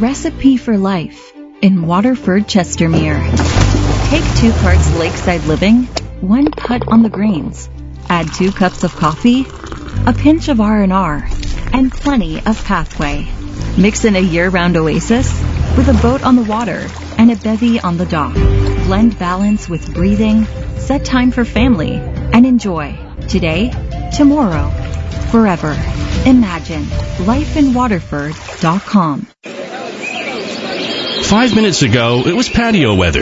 recipe for life in Waterford, Chestermere. Take 2 parts lakeside living, 1 putt on the greens. Add 2 cups of coffee, a pinch of R&R, and plenty of pathway. Mix in a year-round oasis with a boat on the water and a bevy on the dock. Blend balance with breathing, set time for family, and enjoy today, tomorrow, forever. Imagine lifeinwaterford.com. 5 minutes ago, it was patio weather.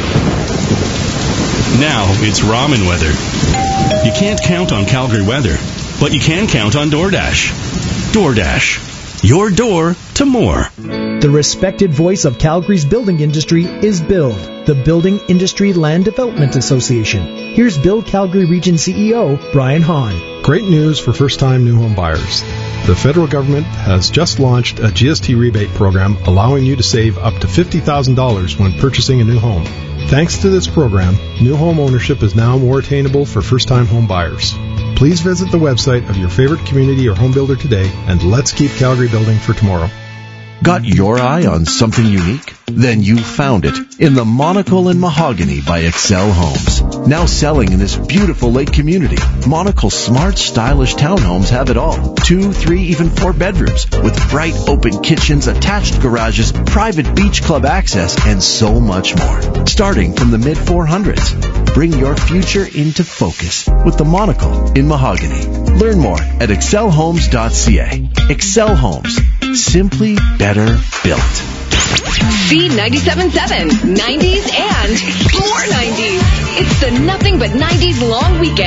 Now it's ramen weather. You can't count on Calgary weather, but you can count on DoorDash. DoorDash. Your door to more. The respected voice of Calgary's building industry is BUILD, the Building Industry Land Development Association. Here's BUILD Calgary Region CEO, Brian Hahn. Great news for first-time new home buyers. The federal government has just launched a GST rebate program allowing you to save up to $50,000 when purchasing a new home. Thanks to this program, new home ownership is now more attainable for first-time home buyers. Please visit the website of your favorite community or home builder today, and let's keep Calgary building for tomorrow. Got your eye on something unique? Then you found it in the Monocle and Mahogany by Excel Homes. Now selling in this beautiful lake community, Monocle's smart, stylish townhomes have it all. 2, 3, even 4 bedrooms with bright open kitchens, attached garages, private beach club access, and so much more. Starting from the mid-400s. Bring your future into focus with the Monocle in Mahogany. Learn more at excelhomes.ca. Excel Homes. Simply better built. Feed 97.7, 90s and more 90s. It's the Nothing But 90s long weekend.